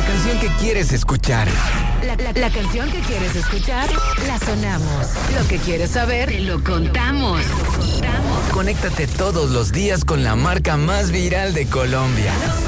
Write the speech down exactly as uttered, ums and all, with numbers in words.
canción que quieres escuchar. La, la, la canción que quieres escuchar, la sonamos. Lo que quieres saber, te lo contamos. Lo contamos. Conéctate todos los días con la marca más viral de Colombia.